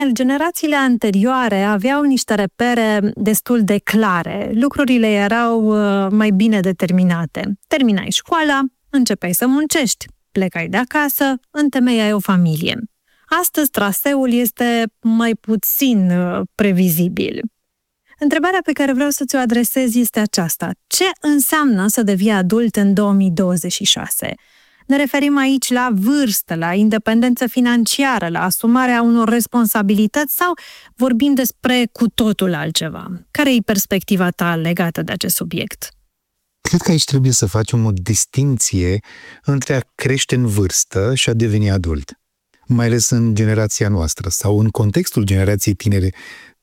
Generațiile anterioare aveau niște repere destul de clare. Lucrurile erau mai bine determinate. Terminai școala, începeai să muncești, plecai de acasă, întemeiai o familie. Astăzi traseul este mai puțin previzibil. Întrebarea pe care vreau să ți-o adresez este aceasta. Ce înseamnă să devii adult în 2026? Ne referim aici la vârstă, la independență financiară, la asumarea unor responsabilități sau vorbim despre cu totul altceva? Care e perspectiva ta legată de acest subiect? Cred că aici trebuie să facem o distinție între a crește în vârstă și a deveni adult. Mai ales în generația noastră sau în contextul generației tinere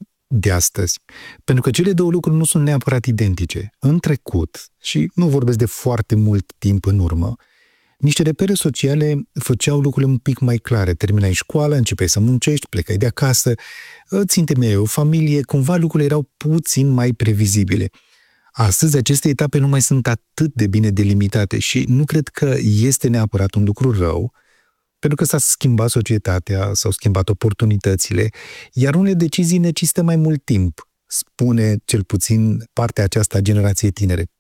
de astăzi. Pentru că cele două lucruri nu sunt neapărat identice. În trecut, și nu vorbesc de foarte mult timp în urmă, niște repere sociale făceau lucrurile un pic mai clare. Terminai școala, începeai să muncești, plecai de acasă, îți întemeiai o familie, cumva lucrurile erau puțin mai previzibile. Astăzi aceste etape nu mai sunt atât de bine delimitate și nu cred că este neapărat un lucru rău, pentru că s-a schimbat societatea, s-au schimbat oportunitățile, iar unele decizii necesită mai mult timp, spune cel puțin partea aceasta a generației tinere.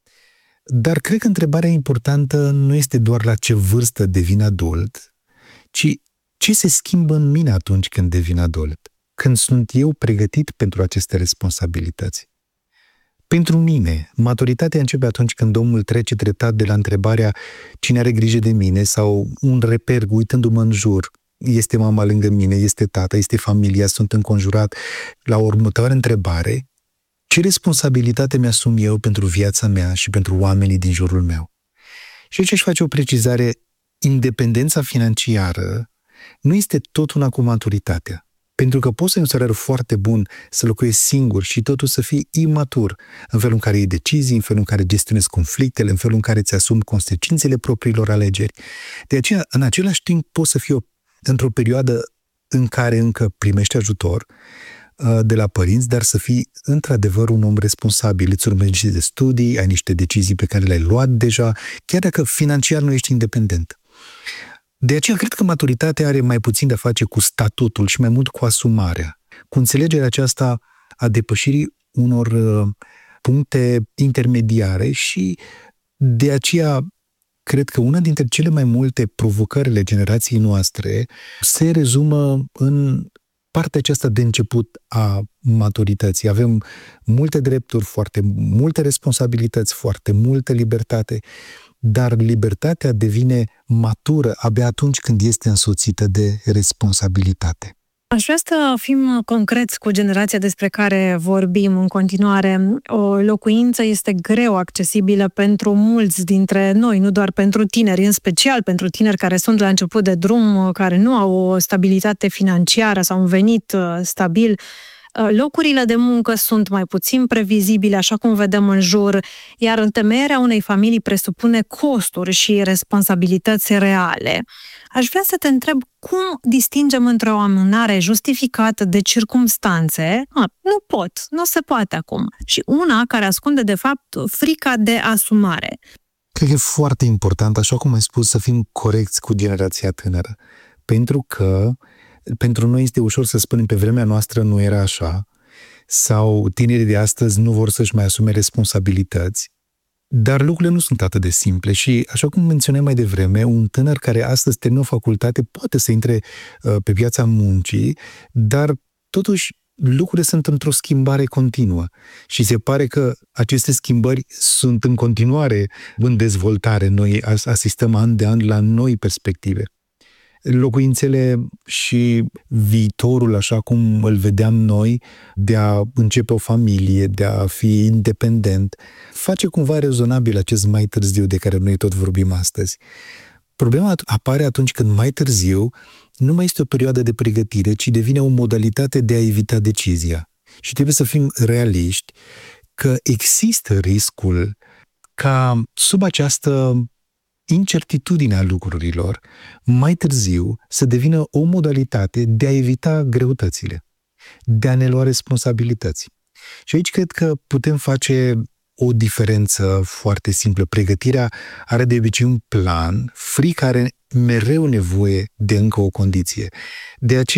Dar cred că întrebarea importantă nu este doar la ce vârstă devin adult, ci ce se schimbă în mine atunci când devin adult, când sunt eu pregătit pentru aceste responsabilități. Pentru mine, maturitatea începe atunci când omul trece treptat de la întrebarea cine are grijă de mine sau un reper uitându-mă în jur, este mama lângă mine, este tata, este familia, sunt înconjurat, la următoarea întrebare, ce responsabilitate mi-asum eu pentru viața mea și pentru oamenii din jurul meu? Și aici aș face o precizare, independența financiară nu este tot una cu maturitatea. Pentru că poți să ai un salariu foarte bun, să locuiești singur și totuși să fii imatur în felul în care iei decizii, în felul în care gestionezi conflictele, în felul în care îți asumi consecințele propriilor alegeri. De aceea, în același timp, poți să fii într-o perioadă în care încă primești ajutor de la părinți, dar să fii într-adevăr un om responsabil. Îți urmești de studii, ai niște decizii pe care le-ai luat deja, chiar dacă financiar nu ești independent. De aceea cred că maturitatea are mai puțin de a face cu statutul și mai mult cu asumarea, cu înțelegerea aceasta a depășirii unor puncte intermediare și de aceea cred că una dintre cele mai multe provocările generației noastre se rezumă în partea aceasta de început a maturității. Avem multe drepturi, foarte multe responsabilități, foarte multă libertate, dar libertatea devine matură abia atunci când este însoțită de responsabilitate. Aș vrea să fim concreți cu generația despre care vorbim în continuare. O locuință este greu accesibilă pentru mulți dintre noi, nu doar pentru tineri, în special pentru tineri care sunt la început de drum, care nu au o stabilitate financiară sau un venit stabil. Locurile de muncă sunt mai puțin previzibile, așa cum vedem în jur, iar întemeierea unei familii presupune costuri și responsabilități reale. Aș vrea să te întreb cum distingem între o amânare justificată de circumstanțe, nu se poate acum, și una care ascunde de fapt frica de asumare. Cred că e foarte important, așa cum ai spus, să fim corecți cu generația tânără, pentru că pentru noi este ușor să spunem pe vremea noastră nu era așa, sau tinerii de astăzi nu vor să-și mai asume responsabilități, dar lucrurile nu sunt atât de simple și, așa cum menționam mai devreme, un tânăr care astăzi termină o facultate poate să intre pe piața muncii, dar totuși lucrurile sunt într-o schimbare continuă și se pare că aceste schimbări sunt în continuare în dezvoltare. Noi asistăm an de an la noi perspective. Locuințele și viitorul, așa cum îl vedeam noi, de a începe o familie, de a fi independent, face cumva rezonabil acest mai târziu de care noi tot vorbim astăzi. Problema apare atunci când mai târziu nu mai este o perioadă de pregătire, ci devine o modalitate de a evita decizia. Și trebuie să fim realiști că există riscul ca sub această incertitudinea lucrurilor, mai târziu să devină o modalitate de a evita greutățile, de a ne lua responsabilități. Și aici cred că putem face o diferență foarte simplă. Pregătirea are de obicei un plan, frica are mereu nevoie de încă o condiție. De aceea,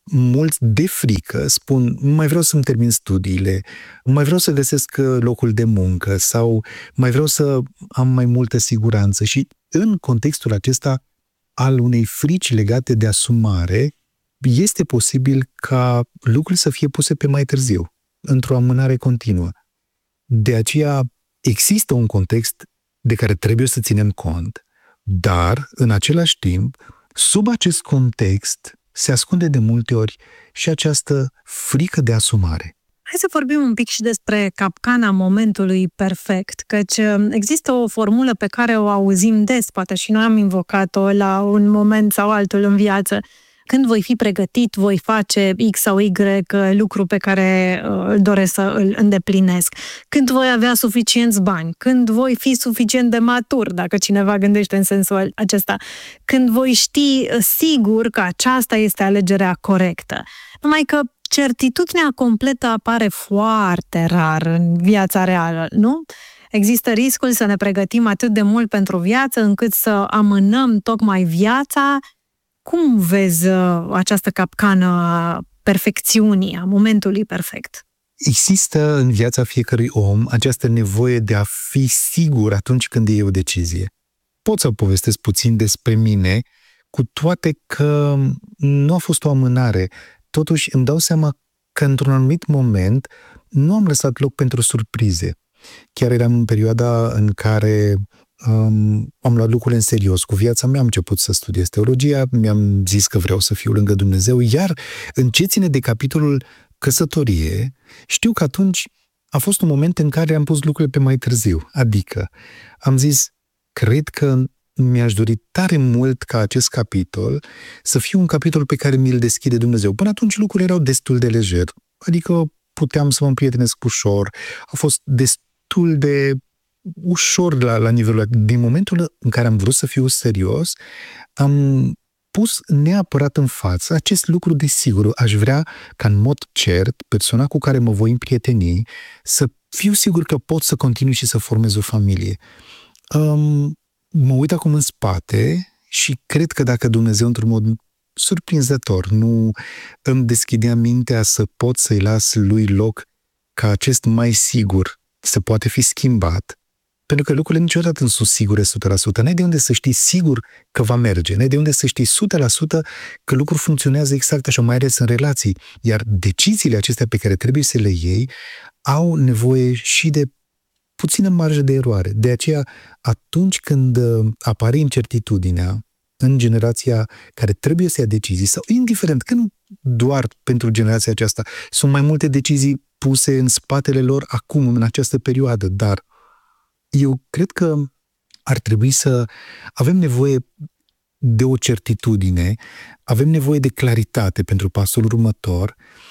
mulți de frică spun, mai vreau să-mi termin studiile, mai vreau să găsesc locul de muncă sau mai vreau să am mai multă siguranță. Și în contextul acesta al unei frici legate de asumare, este posibil ca lucrurile să fie puse pe mai târziu, într-o amânare continuă. De aceea există un context de care trebuie să ținem cont, dar, în același timp, sub acest context se ascunde de multe ori și această frică de asumare. Hai să vorbim un pic și despre capcana momentului perfect, căci există o formulă pe care o auzim des, poate și noi am invocat-o la un moment sau altul în viață. Când voi fi pregătit, voi face X sau Y lucru pe care îl doresc să îl îndeplinesc. Când voi avea suficienți bani, când voi fi suficient de matur, dacă cineva gândește în sensul acesta, când voi ști sigur că aceasta este alegerea corectă. Numai că certitudinea completă apare foarte rar în viața reală, nu? Există riscul să ne pregătim atât de mult pentru viață încât să amânăm tocmai viața. Cum vezi această capcană a perfecțiunii, a momentului perfect? Există în viața fiecărui om această nevoie de a fi sigur atunci când iei o decizie. Pot să povestesc puțin despre mine, cu toate că nu a fost o amânare. Totuși îmi dau seama că într-un anumit moment nu am lăsat loc pentru surprize. Chiar eram în perioada în care am luat lucrurile în serios cu viața mea, am început să studiez teologia, mi-am zis că vreau să fiu lângă Dumnezeu, iar în ce ține de capitolul căsătorie, știu că atunci a fost un moment în care am pus lucrurile pe mai târziu, adică am zis, cred că mi-aș dori tare mult ca acest capitol să fie un capitol pe care mi-l deschide Dumnezeu. Până atunci lucrurile erau destul de lejer, adică puteam să mă împrietenesc ușor, a fost destul de ușor la nivelul ăla. Din momentul în care am vrut să fiu serios, am pus neapărat în față acest lucru de sigur. Aș vrea ca în mod cert persoana cu care mă voi împrieteni să fiu sigur că pot să continui și să formez o familie. Mă uit acum în spate și cred că dacă Dumnezeu într-un mod surprinzător nu îmi deschidea mintea să pot să-i las lui loc ca acest mai sigur să poate fi schimbat, pentru că lucrurile niciodată nu sunt sigure 100%. N-ai de unde să știi sigur că va merge, n-ai de unde să știi 100% că lucrul funcționează exact așa, mai ales în relații. Iar deciziile acestea pe care trebuie să le iei au nevoie și de puțină marjă de eroare. De aceea, atunci când apare incertitudinea în generația care trebuie să ia decizii, sau indiferent, că nu doar pentru generația aceasta, sunt mai multe decizii puse în spatele lor acum, în această perioadă, dar eu cred că ar trebui să avem nevoie de o certitudine, avem nevoie de claritate pentru pasul următor.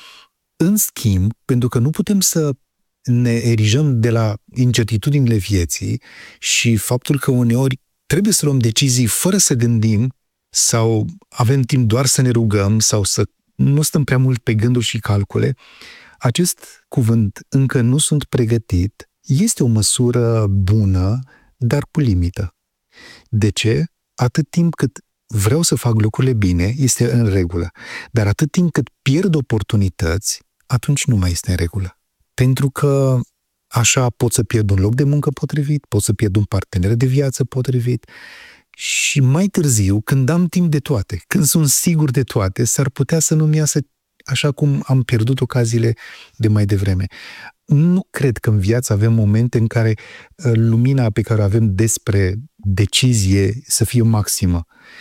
În schimb, pentru că nu putem să ne erijăm de la incertitudinile vieții și faptul că uneori trebuie să luăm decizii fără să gândim sau avem timp doar să ne rugăm sau să nu stăm prea mult pe gânduri și calcule, acest cuvânt, încă nu sunt pregătit, este o măsură bună, dar cu limită. De ce? Atât timp cât vreau să fac lucrurile bine, este în regulă. Dar atât timp cât pierd oportunități, atunci nu mai este în regulă. Pentru că așa pot să pierd un loc de muncă potrivit, pot să pierd un partener de viață potrivit și mai târziu, când am timp de toate, când sunt sigur de toate, s-ar putea să nu-mi iasă așa cum am pierdut ocaziile de mai devreme. Nu cred că în viață avem momente în care lumina pe care o avem despre decizie să fie maximă.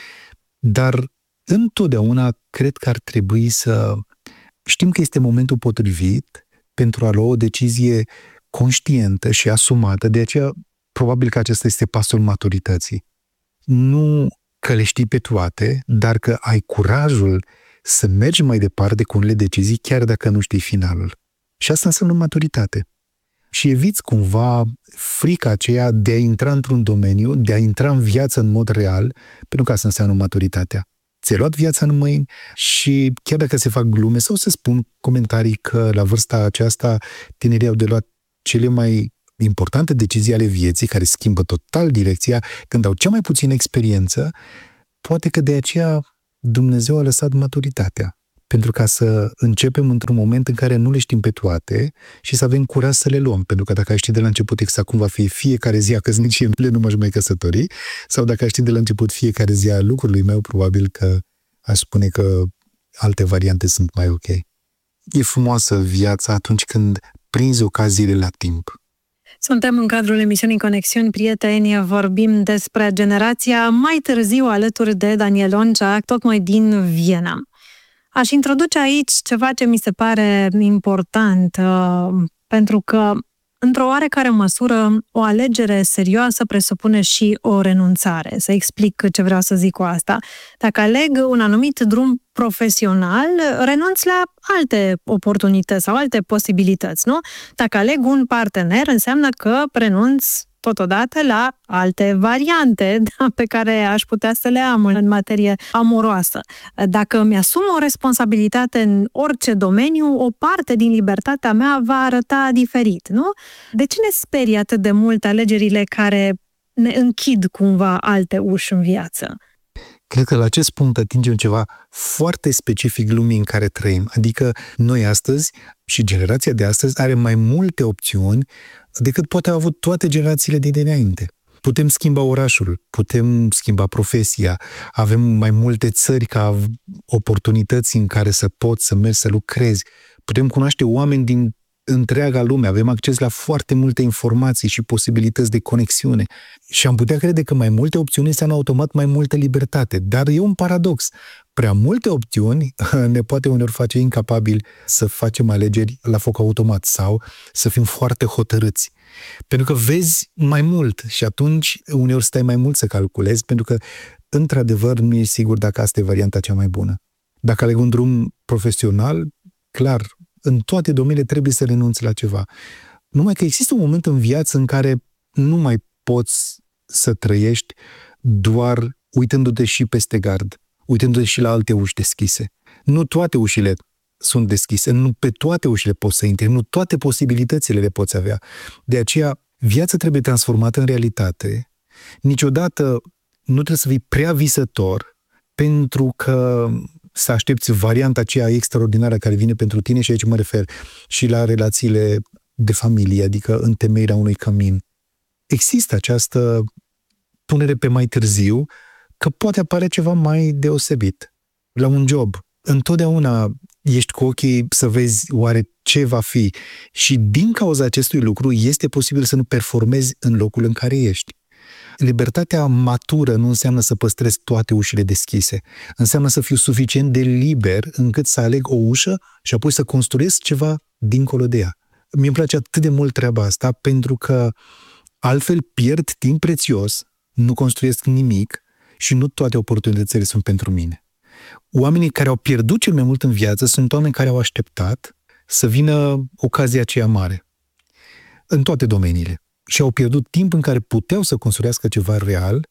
Dar întotdeauna cred că ar trebui să știm că este momentul potrivit pentru a lua o decizie conștientă și asumată. De aceea, probabil că acesta este pasul maturității. Nu că le știi pe toate, dar că ai curajul să mergi mai departe cu unele decizii, chiar dacă nu știi finalul. Și asta înseamnă maturitate. Și eviți cumva frica aceea de a intra într-un domeniu, de a intra în viață în mod real, pentru că asta înseamnă maturitatea. Ți-ai luat viața în mâini și chiar dacă se fac glume sau se spun comentarii că la vârsta aceasta tinerii au de luat cele mai importante decizii ale vieții, care schimbă total direcția, când au cea mai puțină experiență, poate că de aceea Dumnezeu a lăsat maturitatea. pentru ca să începem într-un moment în care nu le știm pe toate și să avem curaj să le luăm. Pentru că dacă ai ști de la început exact cum va fi fiecare zi a căsniciei mele, nu m-aș mai căsători, sau dacă ai ști de la început fiecare zi a lucrului meu, probabil că aș spune că alte variante sunt mai ok. E frumoasă viața atunci când prinzi ocaziile la timp. Suntem în cadrul emisiunii Conexiuni Prieteni, vorbim despre generația mai târziu alături de Daniel Oncea, tocmai din Viena. Aș introduce aici ceva ce mi se pare important, pentru că, într-o oarecare măsură, o alegere serioasă presupune și o renunțare. Să explic ce vreau să zic cu asta. Dacă aleg un anumit drum profesional, renunț la alte oportunități sau alte posibilități, nu? Dacă aleg un partener, înseamnă că renunț totodată la alte variante pe care aș putea să le am în materie amoroasă. Dacă mi-asum o responsabilitate în orice domeniu, o parte din libertatea mea va arăta diferit, nu? De ce ne sperie atât de mult alegerile care ne închid cumva alte uși în viață? Cred că la acest punct atingem ceva foarte specific lumii în care trăim. Adică noi astăzi și generația de astăzi are mai multe opțiuni decât poate au avut toate generațiile de dinainte. Putem schimba orașul, putem schimba profesia, avem mai multe țări ca oportunități în care să poți să mergi să lucrezi, putem cunoaște oameni din întreaga lume, avem acces la foarte multe informații și posibilități de conexiune. Și am putea crede că mai multe opțiuni înseamnă automat mai multă libertate, dar e un paradox. Prea multe opțiuni ne poate uneori face incapabili să facem alegeri la foc automat sau să fim foarte hotărâți. Pentru că vezi mai mult și atunci uneori stai mai mult să calculezi, pentru că într-adevăr nu e sigur dacă asta e varianta cea mai bună. Dacă aleg un drum profesional, clar, în toate domeniile trebuie să renunți la ceva. Numai că există un moment în viață în care nu mai poți să trăiești doar uitându-te și peste gard, uitându-te și la alte uși deschise. Nu toate ușile sunt deschise, nu pe toate ușile poți să intri, nu toate posibilitățile le poți avea. De aceea, viața trebuie transformată în realitate. Niciodată nu trebuie să fii prea visător, pentru că să aștepți varianta aceea extraordinară care vine pentru tine, și aici mă refer și la relațiile de familie, adică întemeierea unui cămin. Există această punere pe mai târziu că poate apare ceva mai deosebit. La un job, întotdeauna ești cu ochii să vezi oare ce va fi și din cauza acestui lucru este posibil să nu performezi în locul în care ești. Libertatea matură nu înseamnă să păstrezi toate ușile deschise. Înseamnă să fiu suficient de liber încât să aleg o ușă și apoi să construiesc ceva dincolo de ea. Mi-e place atât de mult treaba asta pentru că altfel pierd timp prețios, nu construiesc nimic și nu toate oportunitățile sunt pentru mine. Oamenii care au pierdut cel mai mult în viață sunt oameni care au așteptat să vină ocazia aceea mare. În toate domeniile. Și au pierdut timp în care puteau să construiască ceva real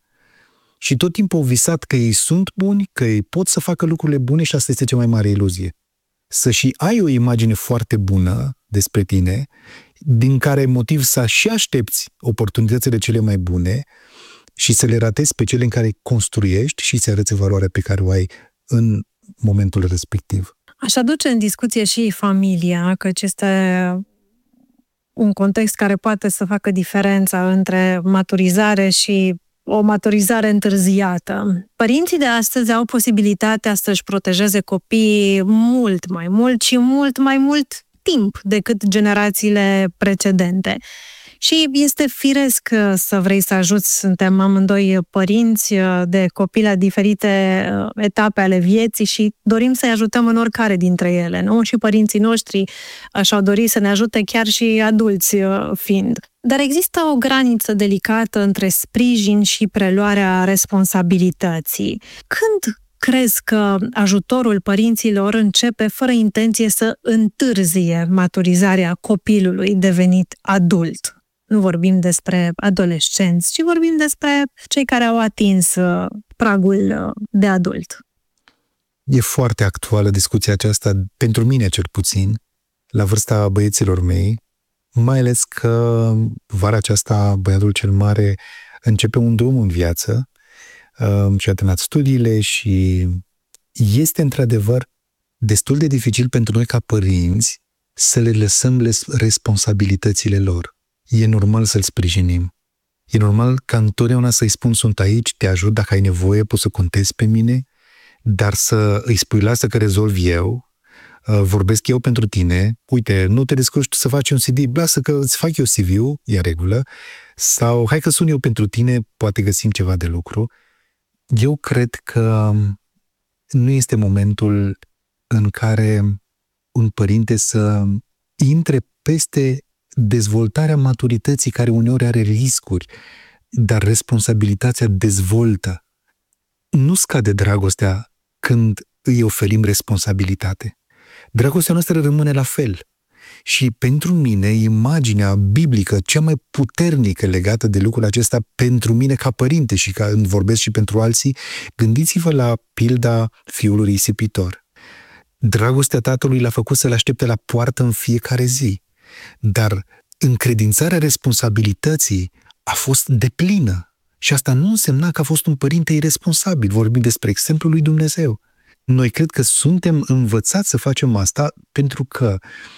și tot timpul au visat că ei sunt buni, că ei pot să facă lucrurile bune și asta este cea mai mare iluzie. Să și ai o imagine foarte bună despre tine, din care ai motiv să și aștepți oportunitățile cele mai bune și să le ratezi pe cele în care construiești și să arăți valoarea pe care o ai în momentul respectiv. Aș aduce în discuție și familia, căci este un context care poate să facă diferența între maturizare și o maturizare întârziată. Părinții de astăzi au posibilitatea să-și protejeze copiii mult mai mult și mult mai mult timp decât generațiile precedente. Și este firesc să vrei să ajuți, suntem amândoi părinți de copii la diferite etape ale vieții și dorim să-i ajutăm în oricare dintre ele, nu? Și părinții noștri și-au dorit să ne ajute chiar și adulți fiind. Dar există o graniță delicată între sprijin și preluarea responsabilității. Când crezi că ajutorul părinților începe fără intenție să întârzie maturizarea copilului devenit adult? Nu vorbim despre adolescenți, ci vorbim despre cei care au atins pragul de adult. E foarte actuală discuția aceasta, pentru mine cel puțin, la vârsta băieților mei, mai ales că vara aceasta băiatul cel mare începe un drum în viață și a terminat studiile și este într-adevăr destul de dificil pentru noi ca părinți să le lăsăm responsabilitățile lor. E normal să-l sprijinim. E normal ca întotdeauna să-i spun, sunt aici, te ajut, dacă ai nevoie, poți să contezi pe mine, dar să îi spui, lasă că rezolv eu, vorbesc eu pentru tine, uite, nu te descurci tu să faci un CD, lasă că îți fac eu CV-ul, e în regulă, sau hai că sun eu pentru tine, poate găsim ceva de lucru. Eu cred că nu este momentul în care un părinte să intre peste dezvoltarea maturității, care uneori are riscuri, dar responsabilitatea dezvoltă. Nu scade dragostea când îi oferim responsabilitate. Dragostea noastră rămâne la fel. Și pentru mine, imaginea biblică cea mai puternică legată de lucrul acesta pentru mine ca părinte și ca vorbesc și pentru alții, gândiți-vă la pilda fiului risipitor. Dragostea tatălui l-a făcut să-l aștepte la poartă în fiecare zi, dar încredințarea responsabilității a fost deplină. Și asta nu însemna că a fost un părinte iresponsabil, vorbim despre exemplul lui Dumnezeu. Noi cred că suntem învățați să facem asta pentru că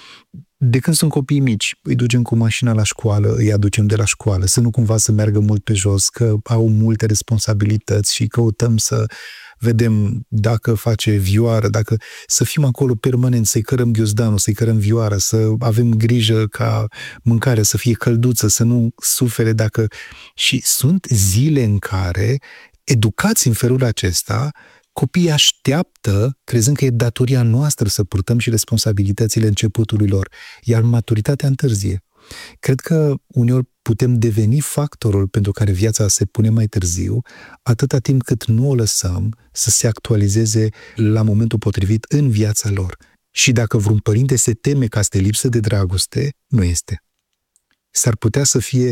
de când sunt copii mici, îi ducem cu mașina la școală, îi aducem de la școală, să nu cumva să meargă mult pe jos, că au multe responsabilități și căutăm să vedem dacă face vioară, dacă să fim acolo permanent, să-i cărăm ghiozdanul, să-i cărăm vioara, să avem grijă ca mâncarea să fie călduță, să nu sufere dacă... Și sunt zile în care, educați în felul acesta, copiii așteaptă, crezând că e datoria noastră să purtăm și responsabilitățile începutului lor, iar maturitatea întârzie. Cred că uneori putem deveni factorul pentru care viața se pune mai târziu, atâta timp cât nu o lăsăm să se actualizeze la momentul potrivit în viața lor. Și dacă vreun părinte se teme că este lipsă de dragoste, nu este. S-ar putea să fie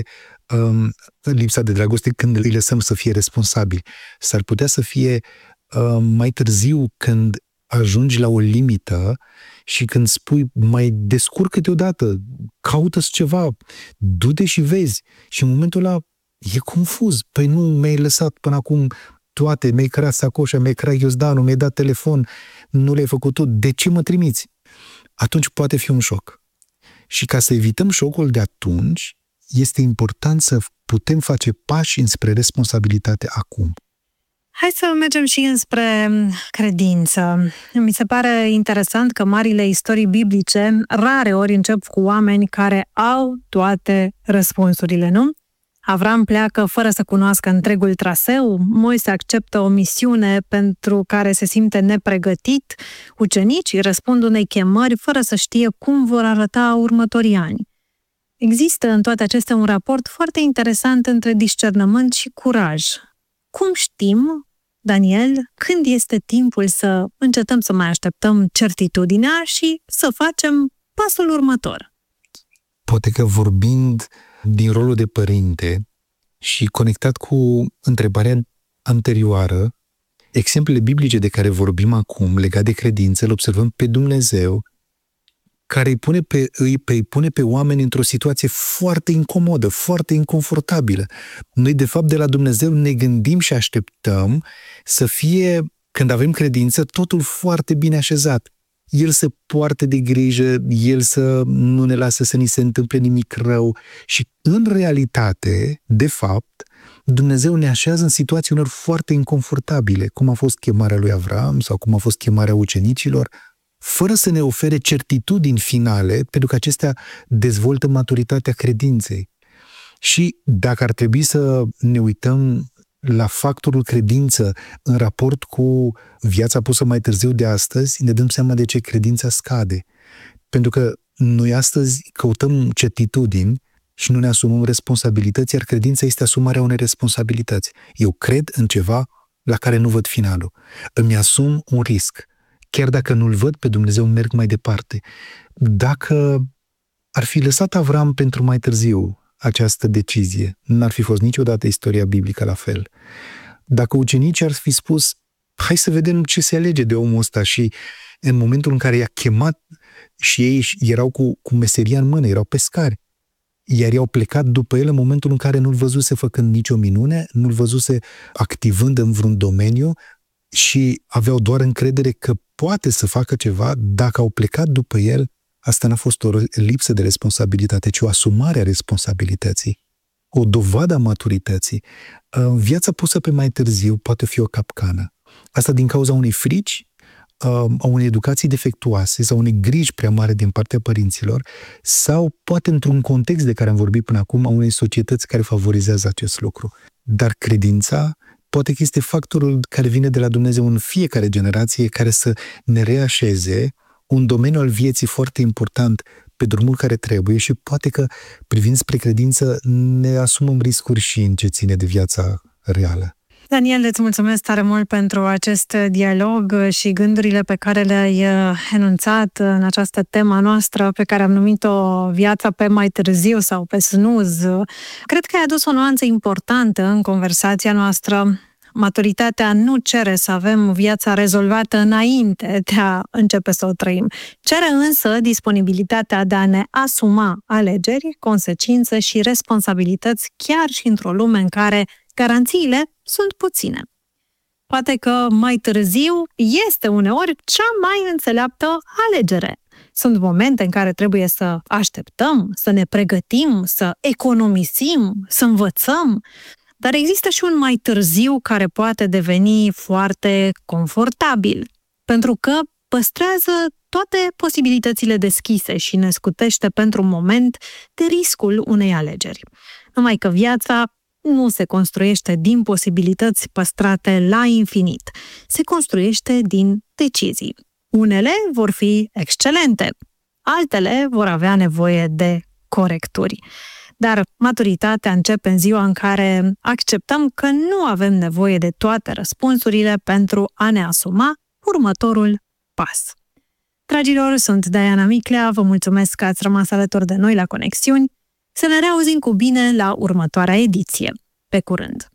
lipsa de dragoste când îi lăsăm să fie responsabili. S-ar putea să fie mai târziu când ajungi la o limită și când spui, mai descurcă-te odată, caută-ți ceva, du-te și vezi. Și în momentul ăla e confuz. Păi nu mi-ai lăsat până acum toate, mi-ai cărat sacoșa, mi-ai cărat ghiozdanul, mi-ai dat telefon, nu le-ai făcut tu, de ce mă trimiți? Atunci poate fi un șoc. Și ca să evităm șocul de atunci, este important să putem face pași înspre responsabilitate acum. Hai să mergem și înspre credință. Mi se pare interesant că marile istorii biblice rare ori încep cu oameni care au toate răspunsurile, nu? Avram pleacă fără să cunoască întregul traseu, Moise acceptă o misiune pentru care se simte nepregătit, ucenicii răspund unei chemări fără să știe cum vor arăta următorii ani. Există în toate acestea un raport foarte interesant între discernământ și curaj. Cum știm, Daniel, când este timpul să încetăm să mai așteptăm certitudinea și să facem pasul următor? Poate că vorbind din rolul de părinte și conectat cu întrebarea anterioară, exemplele biblice de care vorbim acum, legate de credință, îl observăm pe Dumnezeu, care îi pune pe oameni într-o situație foarte incomodă, foarte inconfortabilă. Noi, de fapt, de la Dumnezeu ne gândim și așteptăm să fie, când avem credință, totul foarte bine așezat. El să poarte de grijă, El să nu ne lasă să ni se întâmple nimic rău. Și, în realitate, de fapt, Dumnezeu ne așează în situații unor foarte inconfortabile, cum a fost chemarea lui Avram sau cum a fost chemarea ucenicilor, fără să ne ofere certitudini finale, pentru că acestea dezvoltă maturitatea credinței. Și dacă ar trebui să ne uităm la factorul credință în raport cu viața pusă mai târziu de astăzi, ne dăm seama de ce credința scade. Pentru că noi astăzi căutăm certitudini și nu ne asumăm responsabilități, iar credința este asumarea unei responsabilități. Eu cred în ceva la care nu văd finalul. Îmi asum un risc. Chiar dacă nu-L văd pe Dumnezeu, merg mai departe. Dacă ar fi lăsat Avram pentru mai târziu această decizie, n-ar fi fost niciodată istoria biblică la fel. Dacă ucenicii ar fi spus, hai să vedem ce se alege de omul ăsta, și în momentul în care i-a chemat și ei erau cu meseria în mână, erau pescari, iar i-au plecat după el în momentul în care nu-L văzuse făcând nicio minune, nu-L văzuse activând în vreun domeniu, și aveau doar încredere că poate să facă ceva, dacă au plecat după el, asta n-a fost o lipsă de responsabilitate, ci o asumare a responsabilității, o dovadă a maturității. Viața pusă pe mai târziu poate fi o capcană. Asta din cauza unei frici, a unei educații defectuoase sau unei griji prea mari din partea părinților sau poate într-un context de care am vorbit până acum a unei societăți care favorizează acest lucru. Dar credința poate că este factorul care vine de la Dumnezeu în fiecare generație care să ne reașeze un domeniu al vieții foarte important pe drumul care trebuie și poate că, privind spre credință, ne asumăm riscuri și în ce ține de viața reală. Daniel, îți mulțumesc tare mult pentru acest dialog și gândurile pe care le-ai enunțat în această temă noastră pe care am numit-o viața pe mai târziu sau pe snooze. Cred că ai adus o nuanță importantă în conversația noastră. Maturitatea nu cere să avem viața rezolvată înainte de a începe să o trăim. Cere însă disponibilitatea de a ne asuma alegeri, consecințe și responsabilități chiar și într-o lume în care garanțiile sunt puține. Poate că mai târziu este uneori cea mai înțeleaptă alegere. Sunt momente în care trebuie să așteptăm, să ne pregătim, să economisim, să învățăm. Dar există și un mai târziu care poate deveni foarte confortabil, pentru că păstrează toate posibilitățile deschise și ne scutește pentru un moment de riscul unei alegeri. Numai că viața nu se construiește din posibilități păstrate la infinit. Se construiește din decizii. Unele vor fi excelente, altele vor avea nevoie de corecturi. Dar maturitatea începe în ziua în care acceptăm că nu avem nevoie de toate răspunsurile pentru a ne asuma următorul pas. Dragilor, sunt Diana Miclea, vă mulțumesc că ați rămas alături de noi la Conexiuni. Să ne reauzim cu bine la următoarea ediție. Pe curând!